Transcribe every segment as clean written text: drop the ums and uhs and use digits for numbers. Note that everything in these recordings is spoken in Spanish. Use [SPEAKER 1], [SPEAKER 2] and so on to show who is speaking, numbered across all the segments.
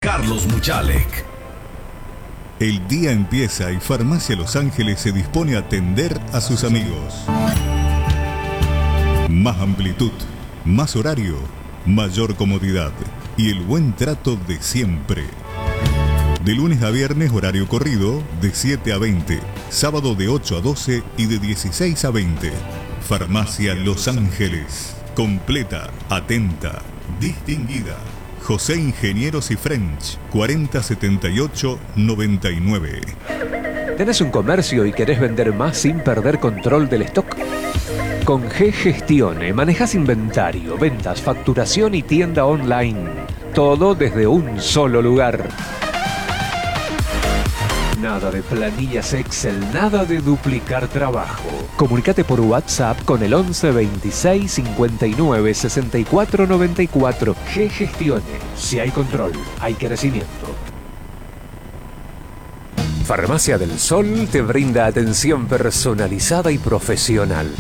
[SPEAKER 1] Carlos Muchalek.
[SPEAKER 2] El día empieza y Farmacia Los Ángeles se dispone a atender a sus amigos. Más amplitud, más horario, mayor comodidad y el buen trato de siempre. De lunes a viernes horario corrido de 7 a 20, sábado de 8 a 12 y de 16 a 20. Farmacia Los Ángeles, completa, atenta, distinguida. José Ingenieros y French, 4078-99.
[SPEAKER 3] ¿Tenés un comercio y querés vender más sin perder control del stock? Con G-Gestione manejás inventario, ventas, facturación y tienda online. Todo desde un solo lugar. Nada de planillas Excel, nada de duplicar trabajo. Comunicate por WhatsApp con el 11 26 59 64 94. G-Gestione. Si hay control, hay crecimiento. Farmacia del Sol te brinda atención personalizada y profesional.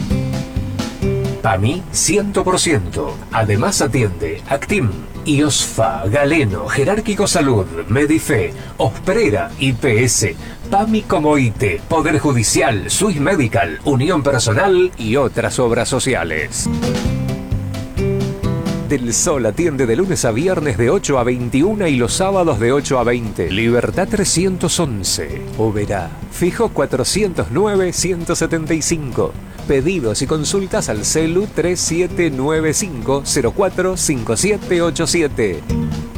[SPEAKER 3] PAMI 100%. Además atiende Actim, IOSFA, Galeno, Jerárquico Salud, Medife, Osprera, IPS, PAMI Comoite, Poder Judicial, Swiss Medical, Unión Personal y otras obras sociales. Del Sol atiende de lunes a viernes de 8 a 21 y los sábados de 8 a 20. Libertad 311. Oberá. Fijo 409-175. Pedidos y consultas al celu 3795-045787.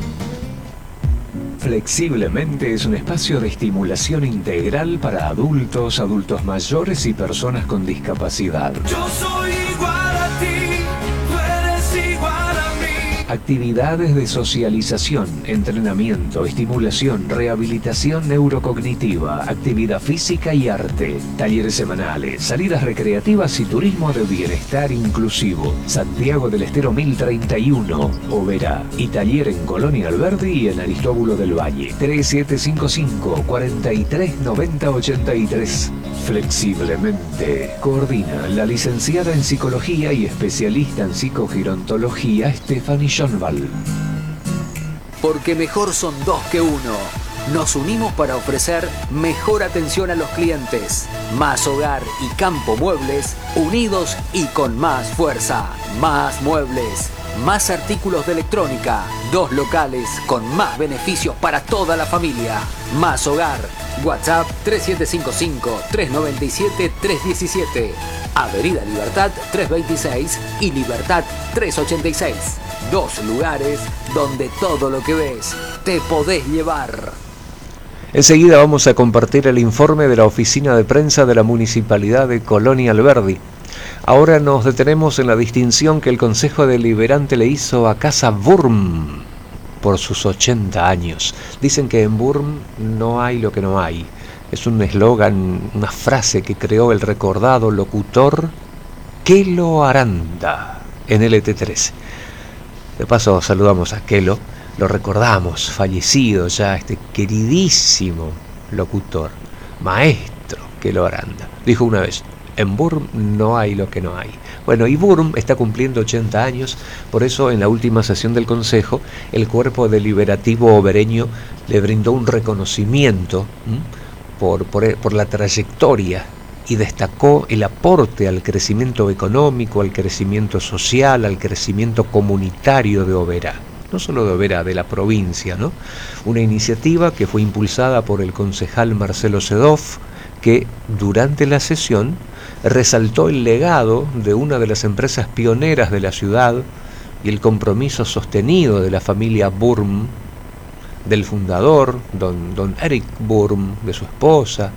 [SPEAKER 3] Flexiblemente es un espacio de estimulación integral para adultos, adultos mayores y personas con discapacidad.
[SPEAKER 4] Yo soy igual a ti, tú eres igual a mí.
[SPEAKER 3] Actividades de socialización, entrenamiento, estimulación, rehabilitación neurocognitiva, actividad física y arte, talleres semanales, salidas recreativas y turismo de bienestar inclusivo. Santiago del Estero 1031, Oberá, y taller en Colonia Alberdi y en Aristóbulo del Valle. 3755 43 90 83. Flexiblemente. Coordina la licenciada en Psicología y especialista en Psicogerontología Stephanie Schoenwald.
[SPEAKER 5] Porque mejor son dos que uno. Nos unimos para ofrecer mejor atención a los clientes. Más Hogar y Campo Muebles, unidos y con más fuerza. Más muebles, más artículos de electrónica, dos locales con más beneficios para toda la familia. Más Hogar, WhatsApp 3755-397-317, Avenida Libertad 326 y Libertad 386. Dos lugares donde todo lo que ves te podés llevar.
[SPEAKER 3] Enseguida vamos a compartir el informe de la oficina de prensa de la Municipalidad de Colonia Alberdi. Ahora nos detenemos en la distinción que el Consejo Deliberante le hizo a Casa Burm por sus 80 años. Dicen que en Burm no hay lo que no hay. Es un eslogan, una frase que creó el recordado locutor Kelo Aranda en LT13. De paso saludamos a Kelo, lo recordamos, fallecido ya, este queridísimo locutor, maestro Kelo Aranda. Dijo una vez: en Burm no hay lo que no hay. Bueno, y Burm está cumpliendo 80 años, por eso en la última sesión del Consejo, el Cuerpo Deliberativo Obereño le brindó un reconocimiento por la trayectoria y destacó el aporte al crecimiento económico, al crecimiento social, al crecimiento comunitario de Oberá. No solo de Oberá, de la provincia, ¿no? Una iniciativa que fue impulsada por el concejal Marcelo Sedoff, que durante la sesión resaltó el legado de una de las empresas pioneras de la ciudad y el compromiso sostenido de la familia Burm, del fundador, don Eric Burm, de su esposa,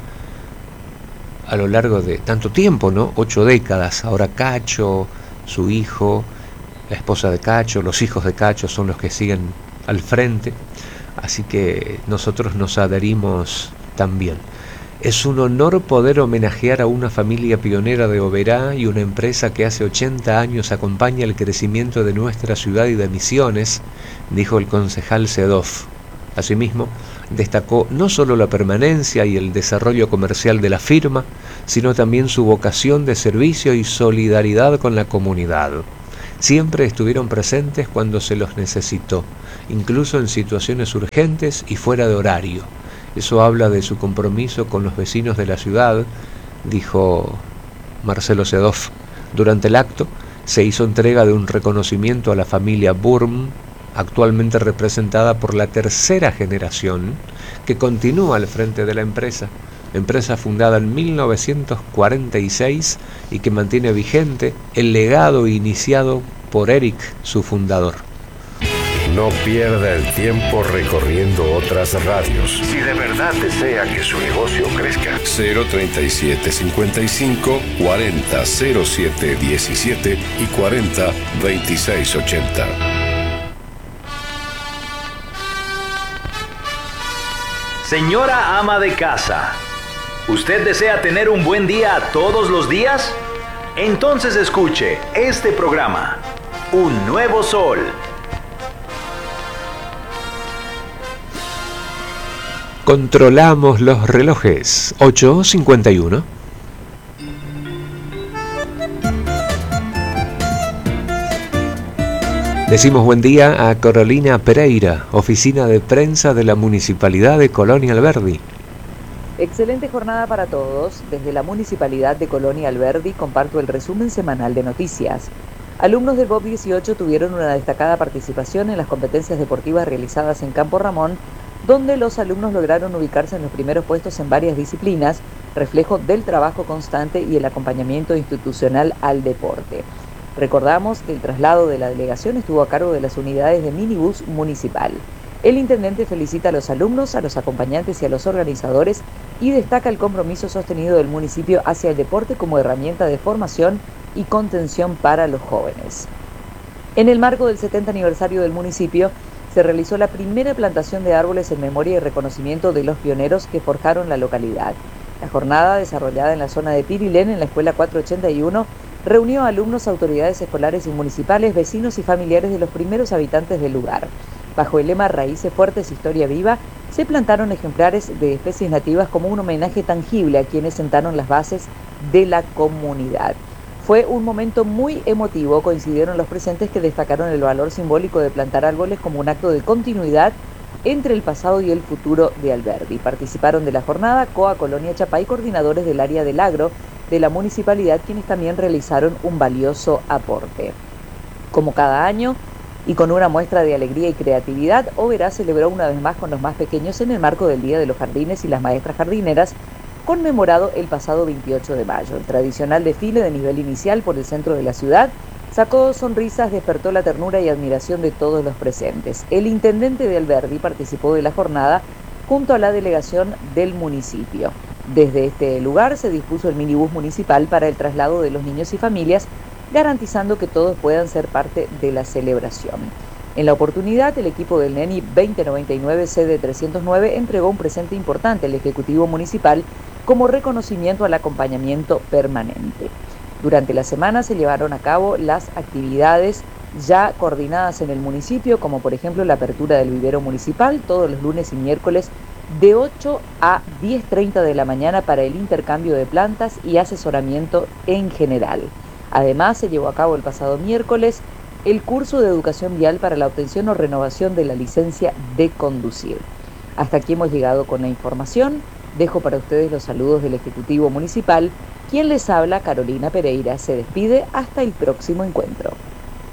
[SPEAKER 3] a lo largo de tanto tiempo, ¿no? 8 décadas. Ahora Cacho, su hijo, la esposa de Cacho, los hijos de Cacho son los que siguen al frente, así que nosotros nos adherimos también. Es un honor poder homenajear a una familia pionera de Oberá y una empresa que hace 80 años acompaña el crecimiento de nuestra ciudad y de Misiones, dijo el concejal Sedoff. Asimismo, destacó no solo la permanencia y el desarrollo comercial de la firma, sino también su vocación de servicio y solidaridad con la comunidad. Siempre estuvieron presentes cuando se los necesitó incluso en situaciones urgentes y fuera de horario. Eso habla de su compromiso con los vecinos de la ciudad, dijo Marcelo Sedov. Durante el acto se hizo entrega de un reconocimiento a la familia Burm, actualmente representada por la tercera generación, que continúa al frente de la empresa fundada en 1946 y que mantiene vigente el legado iniciado por Eric, su fundador.
[SPEAKER 1] No pierda el tiempo recorriendo otras radios. Si de verdad desea que su negocio crezca. 037 55 40 07 17 y 40 26 80.
[SPEAKER 6] Señora ama de casa, ¿usted desea tener un buen día todos los días? Entonces escuche este programa, Un Nuevo Sol.
[SPEAKER 3] Controlamos los relojes. 8:51. Decimos buen día a Carolina Pereira, oficina de prensa de la Municipalidad de Colonia Alberdi.
[SPEAKER 7] Excelente jornada para todos. Desde la Municipalidad de Colonia Alberdi comparto el resumen semanal de noticias. Alumnos del BOP 18 tuvieron una destacada participación en las competencias deportivas realizadas en Campo Ramón, donde los alumnos lograron ubicarse en los primeros puestos en varias disciplinas, reflejo del trabajo constante y el acompañamiento institucional al deporte. Recordamos que el traslado de la delegación estuvo a cargo de las unidades de minibús municipal. El intendente felicita a los alumnos, a los acompañantes y a los organizadores y destaca el compromiso sostenido del municipio hacia el deporte como herramienta de formación y contención para los jóvenes. En el marco del 70 aniversario del municipio, se realizó la primera plantación de árboles en memoria y reconocimiento de los pioneros que forjaron la localidad. La jornada, desarrollada en la zona de Pirilén, en la Escuela 481, reunió a alumnos, autoridades escolares y municipales, vecinos y familiares de los primeros habitantes del lugar. Bajo el lema Raíces Fuertes, Historia Viva, se plantaron ejemplares de especies nativas como un homenaje tangible a quienes sentaron las bases de la comunidad. Fue un momento muy emotivo, coincidieron los presentes que destacaron el valor simbólico de plantar árboles como un acto de continuidad entre el pasado y el futuro de Alberdi. Participaron de la jornada COA Colonia Chapay, coordinadores del área del agro de la municipalidad, quienes también realizaron un valioso aporte. Como cada año, y con una muestra de alegría y creatividad, Oberá celebró una vez más con los más pequeños en el marco del Día de los Jardines y las Maestras Jardineras, conmemorado el pasado 28 de mayo. El tradicional desfile de nivel inicial por el centro de la ciudad sacó sonrisas, despertó la ternura y admiración de todos los presentes. El intendente de Alberdi participó de la jornada junto a la delegación del municipio. Desde este lugar se dispuso el minibús municipal para el traslado de los niños y familias, garantizando que todos puedan ser parte de la celebración. En la oportunidad, el equipo del NENI 2099 sede 309 entregó un presente importante al Ejecutivo Municipal como reconocimiento al acompañamiento permanente. Durante la semana se llevaron a cabo las actividades ya coordinadas en el municipio, como por ejemplo la apertura del vivero municipal todos los lunes y miércoles de 8 a 10:30 de la mañana para el intercambio de plantas y asesoramiento en general. Además, se llevó a cabo el pasado miércoles el curso de educación vial para la obtención o renovación de la licencia de conducir. Hasta aquí hemos llegado con la información. Dejo para ustedes los saludos del Ejecutivo Municipal. Quien les habla, Carolina Pereira, se despide hasta el próximo encuentro.